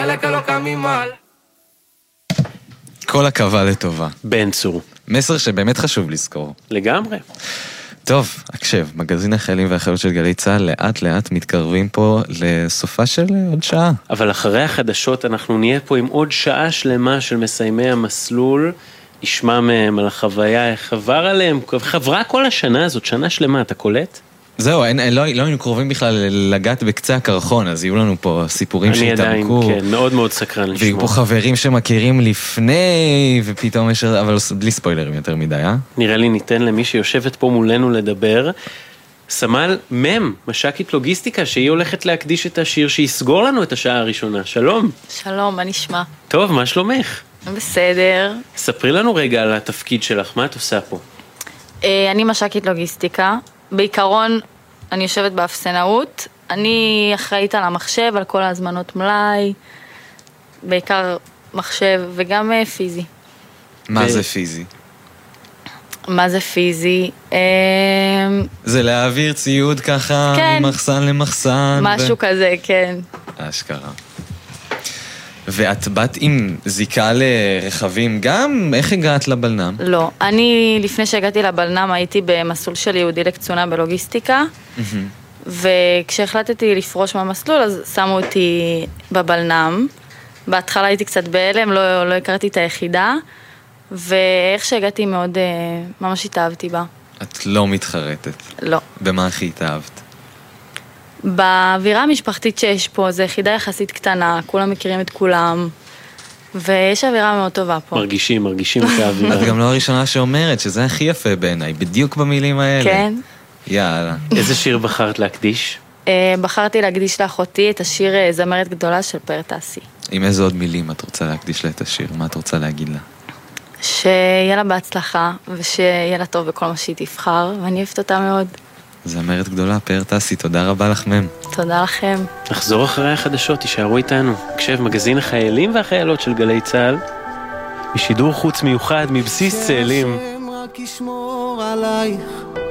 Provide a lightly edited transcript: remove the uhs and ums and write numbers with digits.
dale que lo cami mal. כל הקווה לטובה. בן צור. מסר שבאמת חשוב לזכור. לגמרי. טוב, הקשב, מגזין החיילים והחיילות של גלי צהל לאט לאט מתקרבים פה לסופה של עוד שעה. אבל אחרי החדשות אנחנו נהיה פה עם עוד שעה שלמה של מסיימי המסלול, נשמע מהם על החוויה, איך עבר עליהם, חברה כל השנה הזאת, שנה שלמה, אתה קולט? זהו, לא היינו קרובים בכלל לגעת בקצה הקרחון, אז יהיו לנו פה סיפורים שהתעמקו. אני עדיין, כן, מאוד מאוד סקרן לשמוע. ויהיו פה חברים שמכירים לפני, ופתאום יש, אבל בלי ספוילרים יותר מדי, נראה לי ניתן למי שיושבת פה מולנו לדבר. סמל מם, מש"קית לוגיסטיקה, שהיא הולכת להקדיש את השיר שיסגור לנו את השעה הראשונה. שלום. שלום, מה נשמע? טוב, מה שלומך? בסדר. ספרי לנו רגע על התפקיד שלך, מה את עושה פה? אני מש"קית לוגיסטיקה. בעיקרון, אני יושבת באפסנאות. אני אחראית על המחשב, על כל ההזמנות מלאי, בעיקר מחשב וגם פיזי. מה זה פיזי? מה זה פיזי? זה להעביר ציוד ככה ממחסן למחסן. משהו כזה, כן. אשכרה. ואת באת עם זיקה לרכבים גם? איך הגעת לבלנם? לא, אני לפני שהגעתי לבלנם הייתי במסלול של יהודי לקצונה בלוגיסטיקה, וכשהחלטתי לפרוש מהמסלול אז שמו אותי בבלנם. בהתחלה הייתי קצת בהלם, לא הכרתי את היחידה, ואיך שהגעתי מאוד, ממש התאהבתי בה. את לא מתחרטת? לא. במה הכי התאהבת? באווירה המשפחתית שיש פה, זו יחידה יחסית קטנה, כולם מכירים את כולם, ויש אווירה מאוד טובה פה. מרגישים את האווירה. את גם לא הראשונה שאומרת שזה הכי יפה בעיניי, בדיוק במילים האלה. כן. יאללה. איזה שיר בחרת להקדיש? בחרתי להקדיש לאחותי את השיר זמרת גדולה של פאר טסי. עם איזה עוד מילים את רוצה להקדיש לה את השיר? מה את רוצה להגיד לה? שיהיה לה בהצלחה, ושיהיה לה טוב בכל מה שהיא תבחר, ואני אוהבת אותה מאוד. זמרת גדולה, פאר טסי, תודה רבה לך מם. תודה לכם. נחזור אחרי החדשות, תישארו איתנו. הקשב, מגזין החיילים והחיילות של גלי צהל, בשידור חוץ מיוחד מבסיס צאלים. השם רק ישמור עלייך,